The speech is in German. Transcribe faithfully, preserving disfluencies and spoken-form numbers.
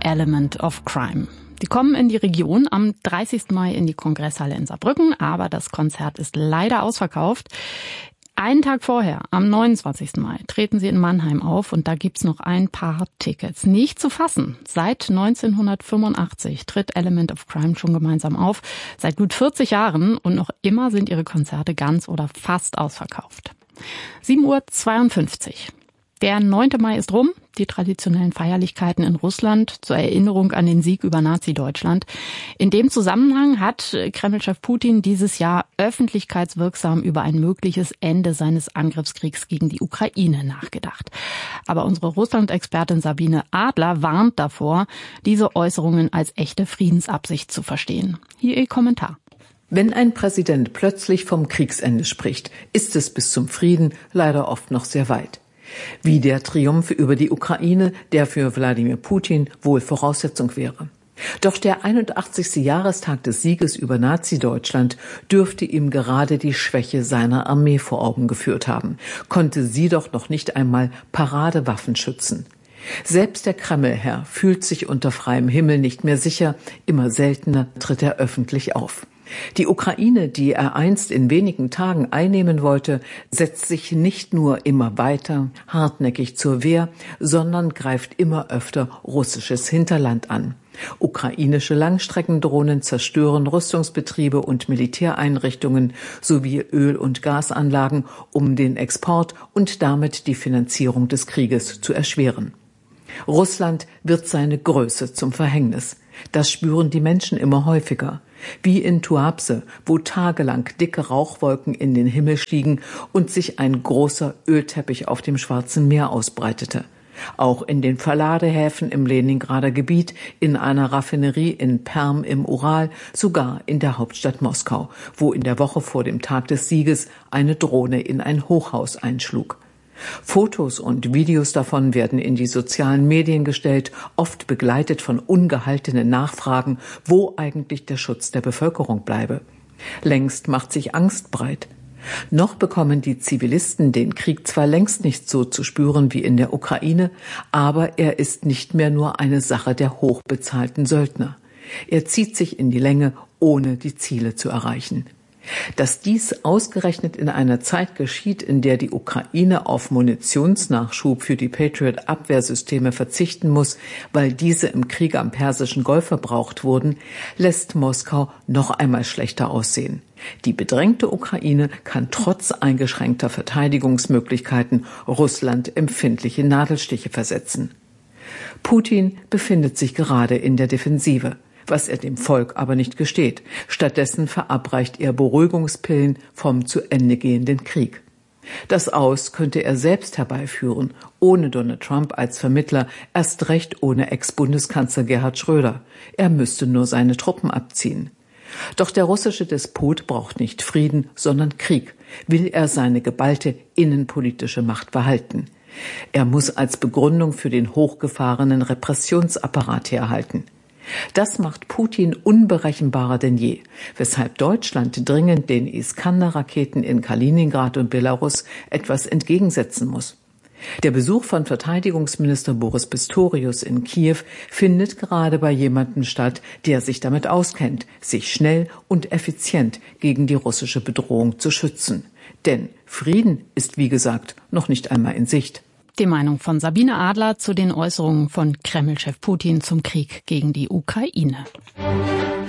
Element of Crime. Die kommen in die Region am dreißigsten Mai in die Kongresshalle in Saarbrücken, aber das Konzert ist leider ausverkauft. Einen Tag vorher, am neunundzwanzigsten Mai, treten sie in Mannheim auf und da gibt's noch ein paar Tickets. Nicht zu fassen. Seit neunzehnhundertfünfundachtzig tritt Element of Crime schon gemeinsam auf. Seit gut vierzig Jahren und noch immer sind ihre Konzerte ganz oder fast ausverkauft. sieben Uhr zweiundfünfzig. Der neunte Mai ist rum, die traditionellen Feierlichkeiten in Russland zur Erinnerung an den Sieg über Nazi-Deutschland. In dem Zusammenhang hat Kreml-Chef Putin dieses Jahr öffentlichkeitswirksam über ein mögliches Ende seines Angriffskriegs gegen die Ukraine nachgedacht. Aber unsere Russland-Expertin Sabine Adler warnt davor, diese Äußerungen als echte Friedensabsicht zu verstehen. Hier ihr Kommentar. Wenn ein Präsident plötzlich vom Kriegsende spricht, ist es bis zum Frieden leider oft noch sehr weit. Wie der Triumph über die Ukraine, der für Wladimir Putin wohl Voraussetzung wäre. Doch der einundachtzigste Jahrestag des Sieges über Nazi-Deutschland dürfte ihm gerade die Schwäche seiner Armee vor Augen geführt haben. Konnte sie doch noch nicht einmal Paradewaffen schützen. Selbst der Kremlherr fühlt sich unter freiem Himmel nicht mehr sicher. Immer seltener tritt er öffentlich auf. Die Ukraine, die er einst in wenigen Tagen einnehmen wollte, setzt sich nicht nur immer weiter hartnäckig zur Wehr, sondern greift immer öfter russisches Hinterland an. Ukrainische Langstreckendrohnen zerstören Rüstungsbetriebe und Militäreinrichtungen sowie Öl- und Gasanlagen, um den Export und damit die Finanzierung des Krieges zu erschweren. Russland wird seine Größe zum Verhängnis. Das spüren die Menschen immer häufiger. Wie in Tuapse, wo tagelang dicke Rauchwolken in den Himmel stiegen und sich ein großer Ölteppich auf dem Schwarzen Meer ausbreitete. Auch in den Verladehäfen im Leningrader Gebiet, in einer Raffinerie in Perm im Ural, sogar in der Hauptstadt Moskau, wo in der Woche vor dem Tag des Sieges eine Drohne in ein Hochhaus einschlug. Fotos und Videos davon werden in die sozialen Medien gestellt, oft begleitet von ungehaltenen Nachfragen, wo eigentlich der Schutz der Bevölkerung bleibe. Längst macht sich Angst breit. Noch bekommen die Zivilisten den Krieg zwar längst nicht so zu spüren wie in der Ukraine, aber er ist nicht mehr nur eine Sache der hochbezahlten Söldner. Er zieht sich in die Länge, ohne die Ziele zu erreichen. Dass dies ausgerechnet in einer Zeit geschieht, in der die Ukraine auf Munitionsnachschub für die Patriot-Abwehrsysteme verzichten muss, weil diese im Krieg am Persischen Golf verbraucht wurden, lässt Moskau noch einmal schlechter aussehen. Die bedrängte Ukraine kann trotz eingeschränkter Verteidigungsmöglichkeiten Russland empfindliche Nadelstiche versetzen. Putin befindet sich gerade in der Defensive, was er dem Volk aber nicht gesteht. Stattdessen verabreicht er Beruhigungspillen vom zu Ende gehenden Krieg. Das Aus könnte er selbst herbeiführen, ohne Donald Trump als Vermittler, erst recht ohne Ex-Bundeskanzler Gerhard Schröder. Er müsste nur seine Truppen abziehen. Doch der russische Despot braucht nicht Frieden, sondern Krieg, will er seine geballte innenpolitische Macht behalten. Er muss als Begründung für den hochgefahrenen Repressionsapparat herhalten. Das macht Putin unberechenbarer denn je, weshalb Deutschland dringend den Iskander-Raketen in Kaliningrad und Belarus etwas entgegensetzen muss. Der Besuch von Verteidigungsminister Boris Pistorius in Kiew findet gerade bei jemandem statt, der sich damit auskennt, sich schnell und effizient gegen die russische Bedrohung zu schützen. Denn Frieden ist, wie gesagt, noch nicht einmal in Sicht. Die Meinung von Sabine Adler zu den Äußerungen von Kreml-Chef Putin zum Krieg gegen die Ukraine.